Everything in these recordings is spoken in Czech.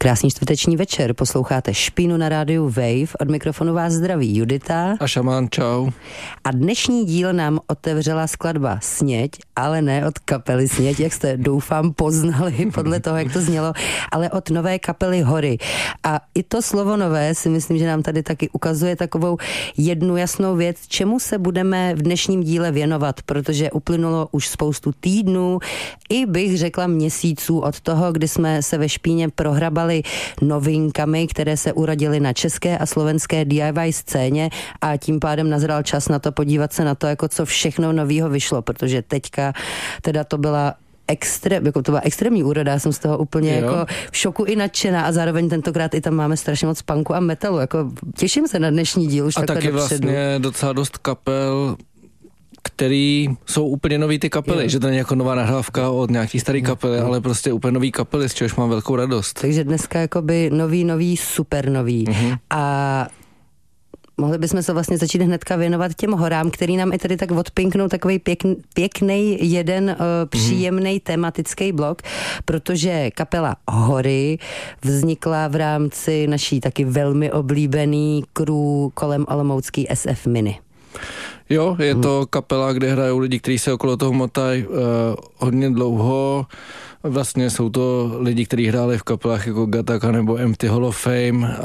Krásný čtvrteční večer, posloucháte Špínu na rádiu Wave, od mikrofonu vás zdraví Judita a Šamán, čau. A dnešní díl nám otevřela skladba Sněď, ale ne od kapely Sněď, jak jste doufám poznali podle toho, jak to znělo, ale od nové kapely Hory. A i to slovo nové si myslím, že nám tady taky ukazuje takovou jednu jasnou věc, čemu se budeme v dnešním díle věnovat, protože uplynulo už spoustu týdnů, i bych řekla měsíců od toho, kdy jsme se ve Špíně prohrabali novinkami, které se urodily na české a slovenské DIY scéně a tím pádem nazral čas na to podívat se na to, jako co všechno novýho vyšlo, protože teďka teda to byla extrémní úroda, já jsem z toho úplně jako v šoku i nadšená a zároveň tentokrát i tam máme strašně moc punku a metalu, jako těším se na dnešní díl už a takhle taky dopředu. Vlastně docela dost kapel, který jsou úplně nový ty kapely, že to není jako nová nahrávka od nějaký starý kapely, ale prostě úplně nový kapely, z čehož mám velkou radost. Takže dneska jakoby nový, super nový. A mohli bychom se vlastně začít hnedka věnovat těm horám, který nám i tady tak odpinknou takový pěkný jeden příjemný tematický blok, protože kapela Hory vznikla v rámci naší taky velmi oblíbený crew kolem olomoucký SF Mini. Jo, je to kapela, kde hrajou lidi, kteří se okolo toho motají hodně dlouho. Vlastně jsou to lidi, kteří hráli v kapelách jako Gattaca nebo Empty Hall of Fame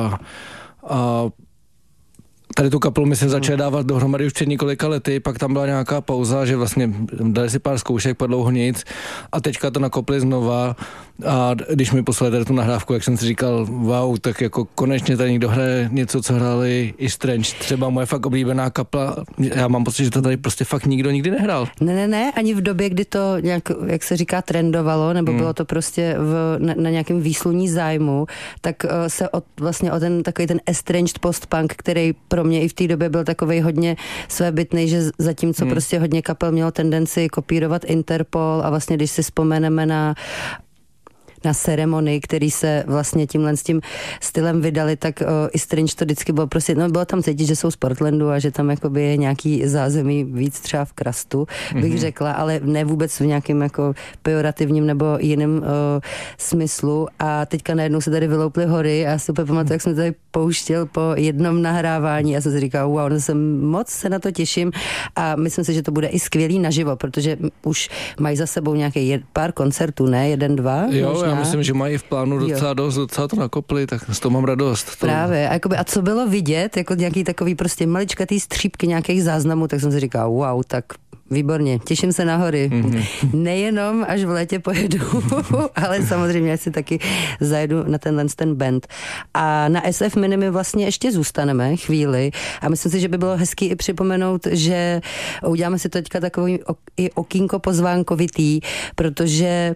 a tady tu kapelu my se začali dávat dohromady už před několika lety, pak tam byla nějaká pauza, že vlastně dali si pár zkoušek, pak dlouho nic a teďka to nakopli znova a když mi poslali tady tu nahrávku, jak jsem si říkal, wow, tak jako konečně tady někdo hraje něco, co hráli i Strange, třeba moje fakt oblíbená kapela, já mám pocit, že to tady prostě fakt nikdo nikdy nehrál. Ne, ani v době, kdy to nějak, jak se říká, trendovalo, nebo bylo to prostě na nějakém výsluní zájmu, tak se vlastně o ten takový ten estranged post-punk, který pro mě i v té době byl takovej hodně svébytnej, že zatímco prostě hodně kapel mělo tendenci kopírovat Interpol a vlastně když si vzpomeneme na Ceremony, který se vlastně tímhle s tím stylem vydali, tak i Strange to vždycky bylo prostě, bylo tam cítit, že jsou z Portlandu a že tam jakoby je nějaký zázemí víc třeba v Krastu, bych řekla, ale ne vůbec v nějakém jako pejorativním nebo jiném smyslu a teďka najednou se tady vylouply Hory a já si úplně pamatuju, jak jsem tady pouštěl po jednom nahrávání a jsem si říkal, wow, moc se na to těším a myslím si, že to bude i skvělý naživo, protože už mají za sebou nějaký pár koncertů, ne? 1, 2? Jo, já myslím, že mají v plánu docela to nakopli, tak z toho mám radost. Právě. A co bylo vidět, jako nějaký takový prostě maličkatý střípky nějakých záznamů, tak jsem si říkal, wow, tak výborně, těším se na Hory. Nejenom až v létě pojedu, ale samozřejmě si taky zajedu na ten band. A na SF Mini my vlastně ještě zůstaneme chvíli a myslím si, že by bylo hezký i připomenout, že uděláme si teďka takový i okýnko pozvánkovitý, protože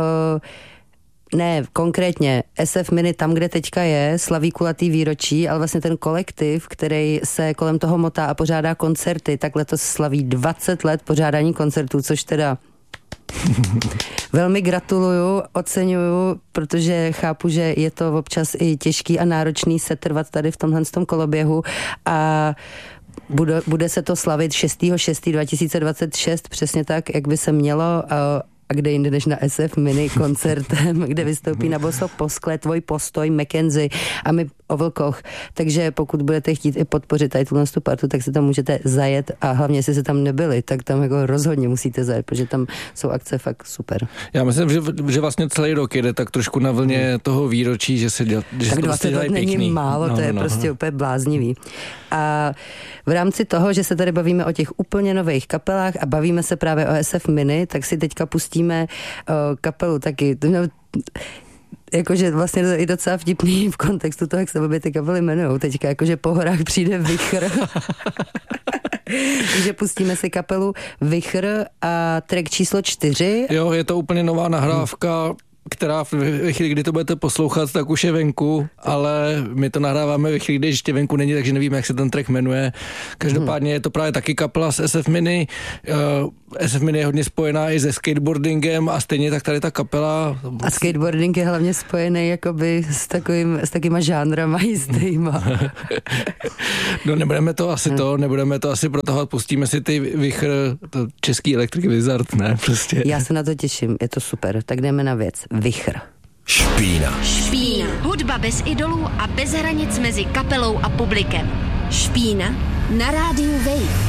ne, konkrétně SF Mini tam, kde teďka je, slaví kulatý výročí, ale vlastně ten kolektiv, který se kolem toho motá a pořádá koncerty, tak letos slaví 20 let pořádání koncertů, což teda velmi gratuluju, oceňuju, protože chápu, že je to občas i těžký a náročný se trvat tady v tomhle koloběhu a bude se to slavit 6.6.2026, přesně tak, jak by se mělo a kde jinde než na SF Mini koncertem, kde vystoupí na boso Poskle, Tvoj postoj, Mackenzie a my o Vlkoch. Takže pokud budete chtít i podpořit tady tuhle partu, tak se tam můžete zajet a hlavně, jestli se tam nebyli, tak tam jako rozhodně musíte zajet, protože tam jsou akce fakt super. Já myslím, že vlastně celý rok jede tak trošku na vlně toho výročí, že se dělají pěkný. Tak 20 let není málo, to je prostě úplně bláznivý. A v rámci toho, že se tady bavíme o těch úplně nových kapelách a bavíme se právě o SF Mini, tak si teďka pustíme kapelu taky, jakože vlastně to je i docela vtipný v kontextu toho, jak se obě ty kapely jmenujou. Teďka jakože po horách přijde vichr. Takže pustíme si kapelu Vichr a track číslo 4. Jo, je to úplně nová nahrávka, která ve chvíli, kdy to budete poslouchat, tak už je venku, ale my to nahráváme ve chvíli, kdy ještě venku není, takže nevíme, jak se ten track jmenuje. Každopádně je to právě taky kapela z SF Mini. SF Mini je hodně spojená i se skateboardingem a stejně tak tady ta kapela. A skateboarding je hlavně spojený jakoby s takýma žánrama jistýma. No nebudeme to asi protahovat, pustíme si ty Vichr, to český Electric Wizard, ne, prostě. Já se na to těším, je to super, tak jdeme na věc. Vichr. Špína. Hudba bez idolů a bez hranic mezi kapelou a publikem. Špína na rádiu Wave.